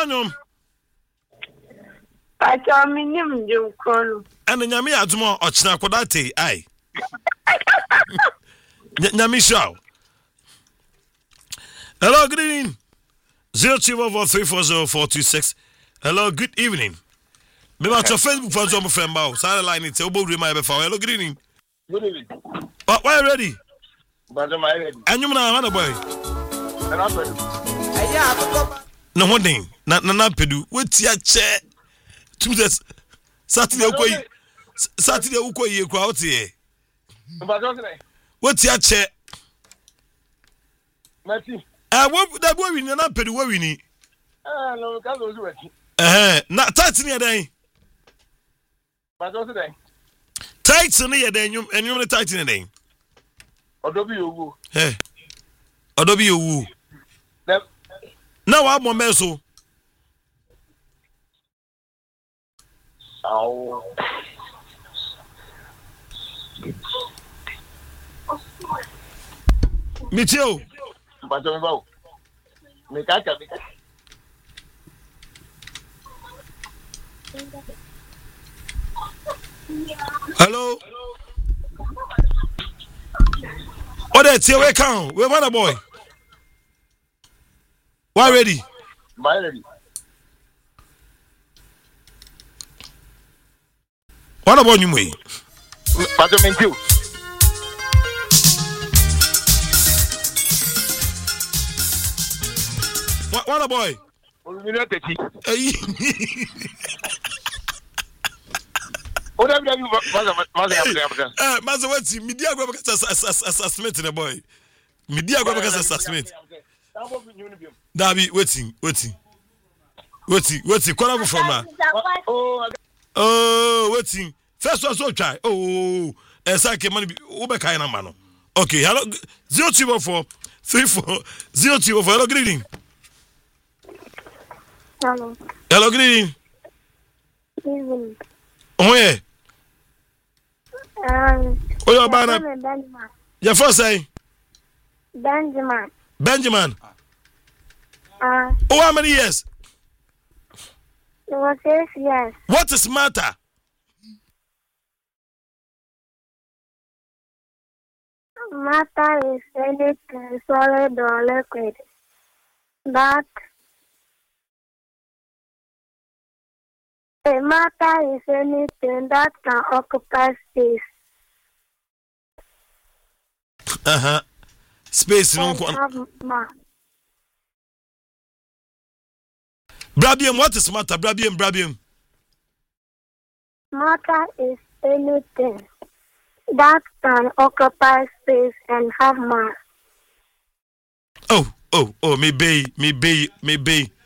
nyom. Pacha minim jim kono. Ana nyame adom ochina kodate ai. Nyame shaw. Hello, good evening. 0244340426. Hello, good evening. Me ma your Facebook fans on my friend Bao. Sorry line it. Obo rema be fa. Hello, good evening. Good evening. Why you ready? But am I ready? And you na hana boy. And I'm ready. No one thing. Na pedu. Wait ya che. Two days. Saturday uko ye kwa oti e. But what's today? Wait ya che. Merci. What that boy we na pedu we we ni. No, can't do it. Na tight ni adan. But what's today? Tight ni adan nyum enyum ni tight ni adan. Odobi owu. Odobi owu. Na wa mo meso. Aw. Michio. But me ba. Me kaka. Hello. Oh, that's here. We come. We want a boy. Why ready? Why ready? What about you, me? But me too. What a boy? We not take it. Master, what's media go because assessment in a boy. Media go because assessment. Dabi, waiting. Call from her. Oh, waiting. First one so try. Oh, SK money Uber kind of man. Okay, hello 0244 024 hello, good evening. Hello, good evening. Evening. Oh yeah. Oh, your banner. Benjamin. Your first say? Benjamin. Oh, how many years? It was 6 years. What is matter? Matter is anything solid or liquid that a matter is anything that can occupy space. Space no. Brabium, what is matter? Brabium. Matter is anything that can occupy space and have mass. Oh, me bay.